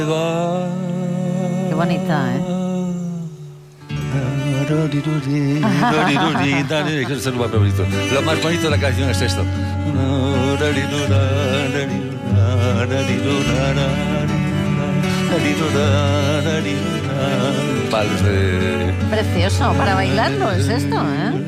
Qué bonita, ¿eh? Lo más bonito de la canción es esto. Palos de... Precioso, para bailarlo es esto, ¿eh?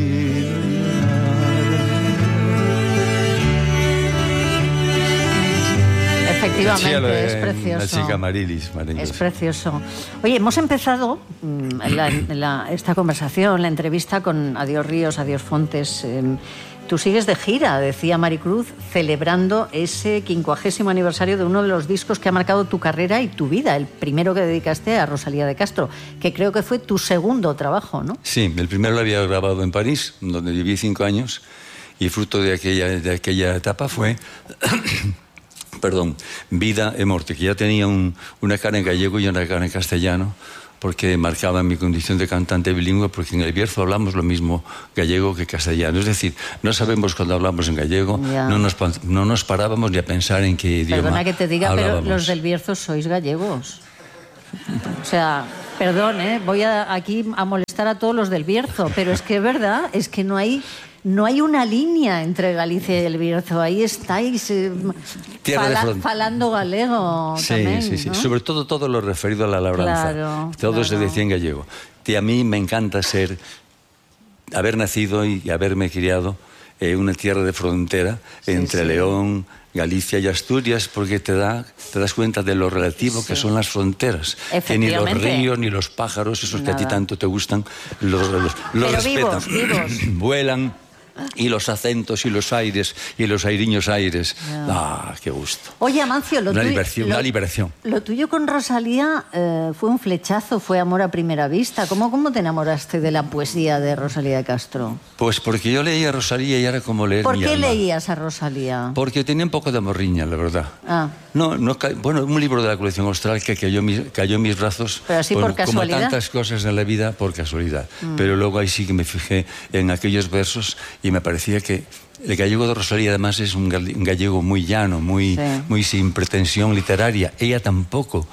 Efectivamente, es precioso. La chica Marilis. Es precioso. Oye, hemos empezado esta conversación, la entrevista con Adiós Ríos, Adiós Fontes. Tú sigues de gira, decía Maricruz, celebrando ese 50º aniversario de uno de los discos que ha marcado tu carrera y tu vida, el primero que dedicaste a Rosalía de Castro, que creo que fue tu segundo trabajo, ¿no? Sí, el primero lo había grabado en París, donde viví 5 años, y fruto de aquella etapa fue... Vida e Morte, que ya tenía una cara en gallego y una cara en castellano, porque marcaba mi condición de cantante bilingüe, porque en El Bierzo hablamos lo mismo gallego que castellano. Es decir, no sabemos cuando hablamos en gallego, no nos parábamos ni a pensar en qué idioma Perdona que te diga, hablábamos. pero los del Bierzo sois gallegos. O sea, perdón, voy aquí a molestar a todos los del Bierzo, pero es que es verdad, es que no hay una línea entre Galicia y el Bierzo. Ahí estáis falando galego tamén, sí. ¿no? Sobre todo lo referido a la labranza. Todo se decía en gallego. Y a mí me encanta haber nacido y haberme criado en una tierra de frontera entre León, Galicia y Asturias, porque te das cuenta de lo relativo que son las fronteras. Que ni los ríos ni los pájaros, esos que a ti tanto te gustan, los respetan. Vivos. Vuelan. Y los acentos y los aires y los airiños aires. Qué gusto. Oye, Amancio, una liberación. Lo tuyo con Rosalía fue un flechazo, fue amor a primera vista. ¿Cómo te enamoraste de la poesía de Rosalía de Castro? Pues porque yo leía a Rosalía y era como leer mi alma. ¿Por qué leías a Rosalía? Porque tenía un poco de morriña, la verdad. Un libro de la colección austral que cayó en mis brazos. Pero así por casualidad. Como tantas cosas en la vida, por casualidad. Pero luego ahí sí que me fijé en aquellos versos y me parecía que el gallego de Rosalía además es un gallego muy llano, muy sin pretensión literaria. Ella tampoco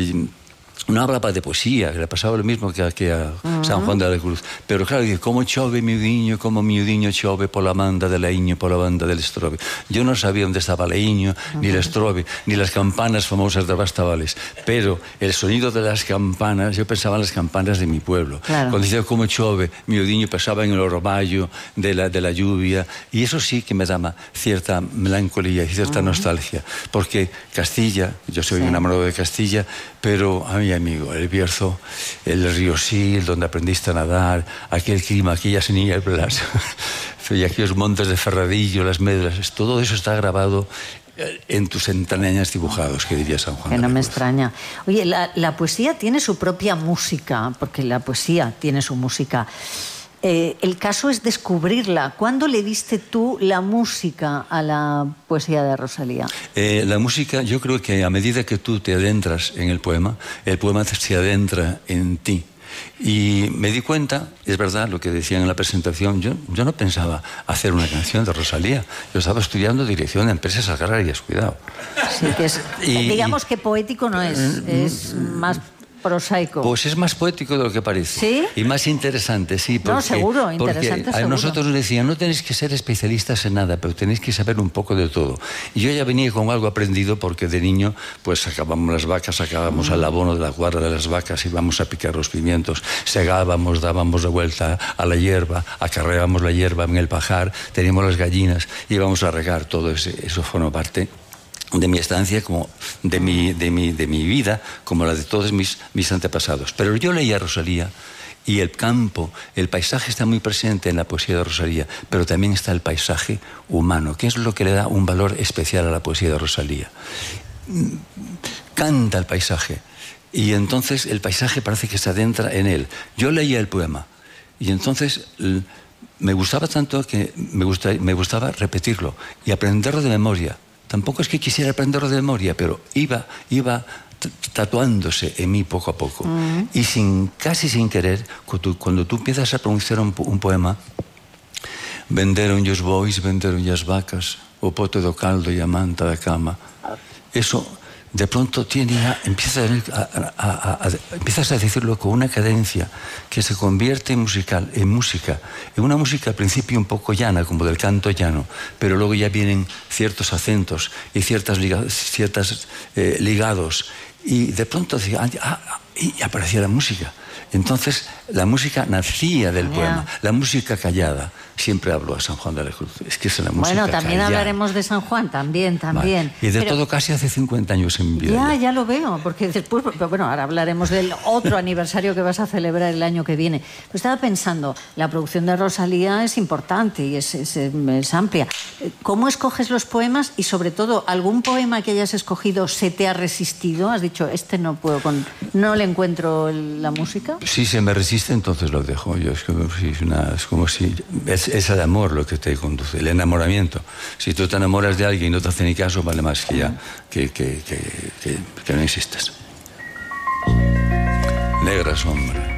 no hablaba de poesía, le pasaba lo mismo que a San Juan de la Cruz. Pero claro, dice, como chove miudiño, como miudiño chove pola manda de Leiño, pola banda del Estrobe. Yo no sabía dónde estaba Leiño, ni el Estrobe, ni las campanas famosas de Bastavales, pero el sonido de las campanas, yo pensaba en las campanas de mi pueblo. Claro. Cuando decía como chove miudiño, pensaba en el orvallo de la lluvia, y eso sí que me daba cierta melancolía y cierta nostalgia, porque Castilla, yo soy enamorado de Castilla, pero a mi amigo, el Bierzo, el río Sil, donde aprendiste a nadar, aquel clima, aquellas nieblas y aquellos montes de Ferradillo, las medras, todo eso está grabado en tus entrañas dibujados, que diría San Juan. Que no me extraña. Oye, la poesía tiene su propia música, porque la poesía tiene su música. El caso es descubrirla. ¿Cuándo le diste tú la música a la poesía de Rosalía? La música, yo creo que a medida que tú te adentras en el poema se adentra en ti. Y me di cuenta, es verdad lo que decían en la presentación, yo no pensaba hacer una canción de Rosalía. Yo estaba estudiando dirección de empresas agrarias, cuidado. Sí, que es, digamos que poético no es más prosaico. Pues es más poético de lo que parece. ¿Sí? Y más interesante, sí. No, seguro, interesante porque seguro. A nosotros nos decían, no tenéis que ser especialistas en nada, pero tenéis que saber un poco de todo. Y yo ya venía con algo aprendido porque de niño pues sacábamos las vacas, sacábamos el abono de la guarda de las vacas, íbamos a picar los pimientos, segábamos, dábamos de vuelta a la hierba, acarreábamos la hierba en el pajar, teníamos las gallinas, íbamos a regar, todo eso formó parte de mi estancia, como de mi vida, como la de todos mis antepasados. Pero yo leía a Rosalía y el campo, el paisaje está muy presente en la poesía de Rosalía, pero también está el paisaje humano, que es lo que le da un valor especial a la poesía de Rosalía. Canta el paisaje y entonces el paisaje parece que se adentra en él. Yo leía el poema y entonces me gustaba tanto que me gustaba repetirlo y aprenderlo de memoria. Tampoco es que quisiera aprenderlo de memoria, pero iba tatuándose en mí poco a poco. Y casi sin querer, cuando tú empiezas a pronunciar un poema, venderon os bois, venderon as vacas, o pote do caldo e a manta da cama. Eso de pronto empiezas a decirlo con una cadencia que se convierte en música, en una música al principio un poco llana, como del canto llano, pero luego ya vienen ciertos acentos y ciertos ligados, y de pronto y aparecía la música. Entonces la música nacía del poema, la música callada. Siempre hablo a San Juan de la Cruz. Es que es la música Bueno, también callada. Hablaremos de San Juan, también. Vale. Y de todo casi hace 50 años en mi vida. Ya lo veo, porque después, pero bueno, ahora hablaremos del otro aniversario que vas a celebrar el año que viene. Pero estaba pensando, la producción de Rosalía es importante y es amplia. ¿Cómo escoges los poemas y, sobre todo, algún poema que hayas escogido se te ha resistido? ¿Has dicho, no puedo no le encuentro la música? Si se me resiste, entonces lo dejo. Yo es como si es el amor lo que te conduce, el enamoramiento. Si tú te enamoras de alguien y no te hace ni caso, vale más que ya que no insistas. Negra sombra.